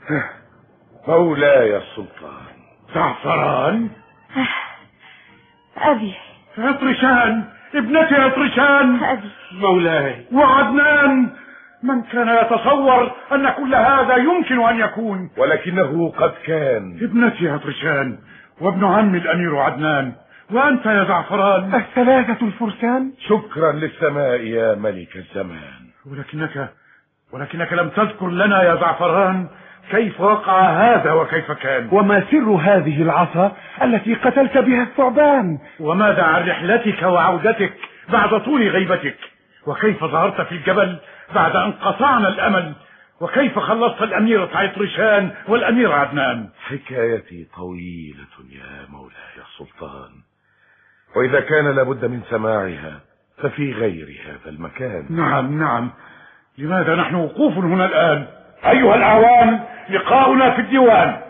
مولاي السلطان. زعفران؟ أبي. أطرشان، ابنتي أطرشان. أبي. مولاي. وعدنان، من كان يتصور أن كل هذا يمكن أن يكون؟ ولكنه قد كان. ابنتي أطرشان وابن عمي الأمير عدنان، وأنت يا زعفران. الثلاثة الفرسان. شكرا للسماء يا ملك الزمان. ولكنك لم تذكر لنا يا زعفران كيف وقع هذا وكيف كان. وما سر هذه العصا التي قتلت بها الثعبان؟ وماذا عن رحلتك وعودتك بعد طول غيبتك؟ وكيف ظهرت في الجبل بعد أن قطعنا الأمل؟ وكيف خلصت الأميرة عطرشان والأمير عدنان؟ حكايتي طويلة يا مولاي السلطان، وإذا كان لابد من سماعها ففي غير هذا المكان. نعم. لماذا نحن وقوف هنا الآن؟ أيها الأعوان، لقاؤنا في الديوان.